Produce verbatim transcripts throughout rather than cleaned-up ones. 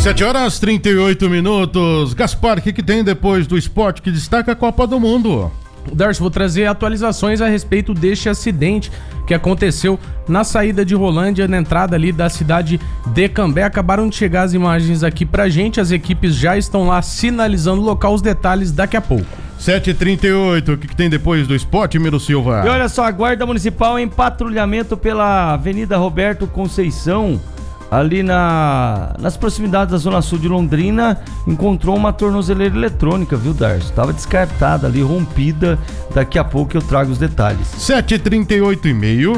sete horas e trinta e oito minutos. Gaspar, o que, que tem depois do esporte que destaca a Copa do Mundo? Darcy, vou trazer atualizações a respeito deste acidente que aconteceu na saída de Rolândia, na entrada ali da cidade de Cambé. Acabaram de chegar as imagens aqui pra gente, as equipes já estão lá sinalizando o local, os detalhes daqui a pouco. sete e trinta e oito, o que, que tem depois do esporte, Miro Silva? E olha só, a Guarda Municipal em patrulhamento pela Avenida Roberto Conceição, ali na, nas proximidades da Zona Sul de Londrina, encontrou uma tornozeleira eletrônica, viu, Darcio? Estava descartada ali, rompida. Daqui a pouco eu trago os detalhes. sete e trinta e oito e meio.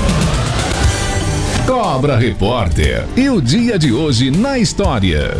Cobra Repórter. E o dia de hoje na história.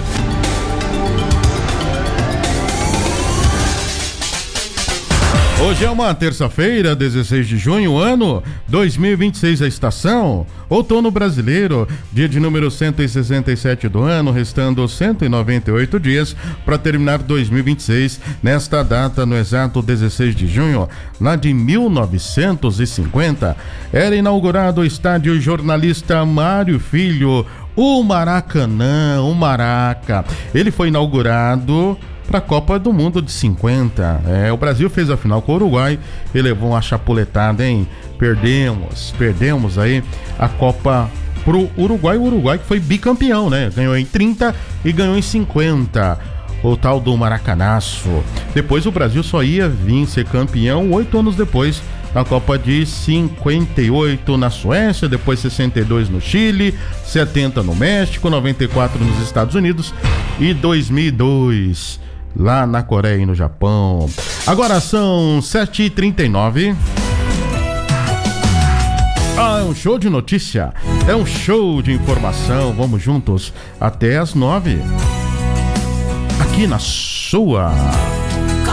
Hoje é uma terça-feira, dezesseis de junho, ano dois mil e vinte e seis, a estação outono brasileiro, dia de número cento e sessenta e sete do ano, restando cento e noventa e oito dias para terminar dois mil e vinte e seis. Nesta data, no exato dezesseis de junho, lá de mil novecentos e cinquenta, era inaugurado o estádio Jornalista Mário Filho, o Maracanã, o Maraca. Ele foi inaugurado para a Copa do Mundo de cinquenta. É, o Brasil fez a final com o Uruguai e levou uma chapuletada, hein? Perdemos, perdemos aí a Copa pro Uruguai. O Uruguai que foi bicampeão, né? Ganhou em trinta e ganhou em cinquenta. O tal do Maracanaço. Depois o Brasil só ia vir ser campeão oito anos depois, na Copa de cinquenta e oito na Suécia, depois sessenta e dois no Chile, setenta no México, noventa e quatro nos Estados Unidos e dois mil e dois lá na Coreia e no Japão. Agora são sete e trinta e nove. Ah, é um show de notícia, é um show de informação. Vamos juntos até as nove, aqui na sua